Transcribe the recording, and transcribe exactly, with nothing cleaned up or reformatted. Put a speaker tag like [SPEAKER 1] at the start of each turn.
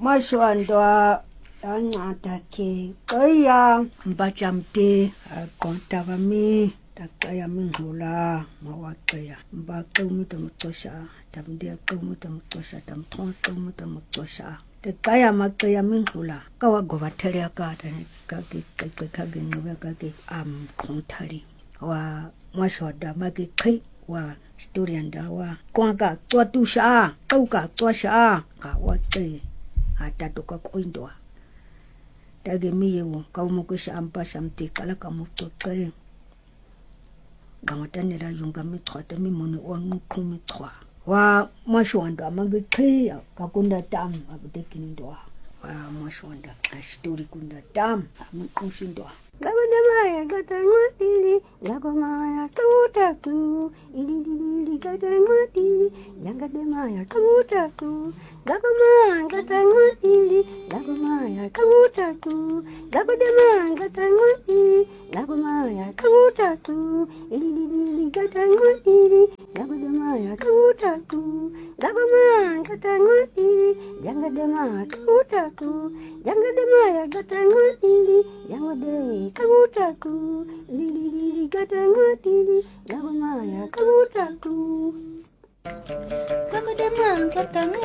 [SPEAKER 1] Mashwandwa yancada ke qeya mbajamde aqonta bami taqaya mingxula mawaqeya mbaqe umuntu amxosha tamde aqe umuntu amxosha tamthonqa umuntu amxosha taqaya maqeya mingxula kawagovathele akata kake qeqe kake nqibe kake amqonthali wa mashwada makiqhi wa story ndawa kwanga cwatusha qauka cwasha ka waqe atatuka koindwa tage miyewo kawumukusha ampasha mtikala kamucoqe ngamatanela yunga mithwata mimone wanqumi chwa wa mashwanda mangiqhiya kakunda tam abutekindwa wa mashwanda ashtori kunda tam amqoshindwa Gabadamaya gatangwatili, Gabamaya tutatu, Ilili gatangwatili, Yangademaya tutatu, Gabamaya gatangwatili, Gabamaya tutatu, Gabadamaya gatangwatili, Gabamaya tutatu, Ilili gatangwatili, Gabadamaya tutatu, Gabamaya gatangwatili, Yangademaya tutatu, Yangademaya gatangwatili, Yangademaya Kabutaku, lili lili katangwatili, Gabamaya kabutaku. Kabadema katang